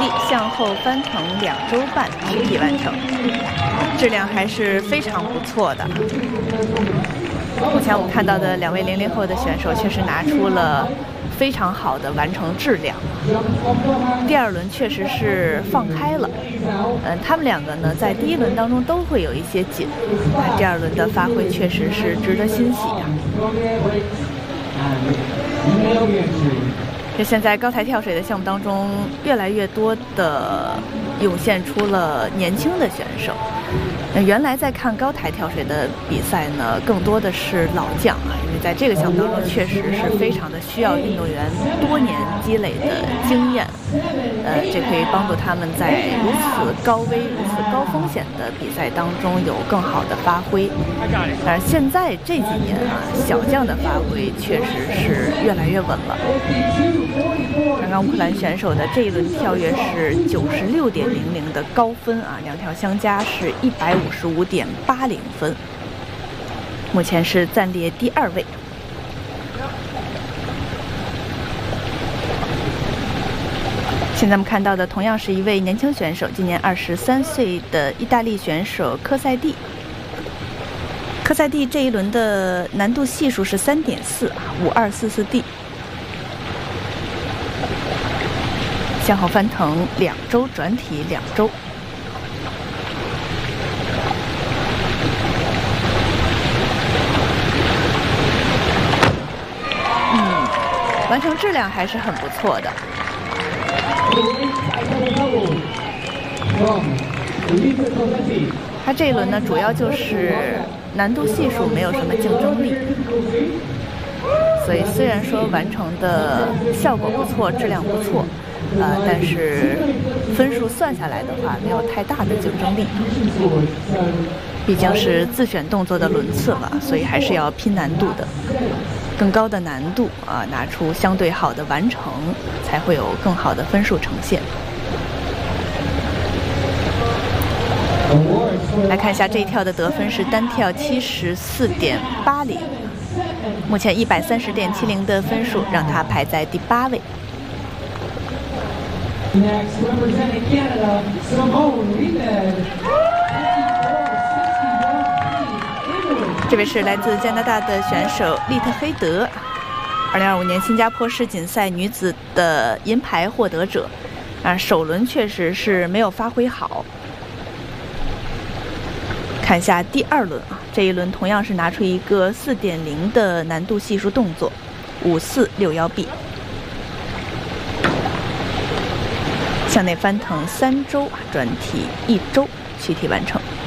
体向后翻腾2周半，躯体完成，质量还是非常不错的。目前我们看到的2位00后的选手确实拿出了非常好的完成质量。第2轮确实是放开了，他们2个呢在第1轮当中都会有一些紧，第2轮的发挥确实是值得欣喜啊。这现在高台跳水的项目当中，越来越多的涌现出了年轻的选手。原来在看高台跳水的比赛呢，更多的是老将啊，因为在这个项目当中确实是非常的需要运动员多年积累的经验，这可以帮助他们在如此高危、如此高风险的比赛当中有更好的发挥。而现在这几年啊，小将的发挥确实是越来越稳了。刚刚乌克兰选手的这一轮跳跃是96.00的高分啊，2跳相加是155.80分，目前是暂列第2位。现在我们看到的同样是一位年轻选手，今年23岁的意大利选手科塞蒂。科塞蒂这一轮的难度系数是3.4， 5244D。向后翻腾2周，转体2周。完成质量还是很不错的。他这一轮呢，主要就是难度系数没有什么竞争力，所以虽然说完成的效果不错，质量不错，但是分数算下来的话，没有太大的竞争力。毕竟是自选动作的轮次了，所以还是要拼难度的，更高的难度啊，拿出相对好的完成，才会有更好的分数呈现。来看一下这一跳的得分是单跳74.80，目前130.70的分数让他排在第8位。这位是来自加拿大的选手利特黑德，2025年新加坡世锦赛女子的银牌获得者。首轮确实是没有发挥好。看一下第2轮啊，这一轮同样是拿出一个4.0的难度系数动作，5461B， 向内翻腾3周，转体1周，躯体完成。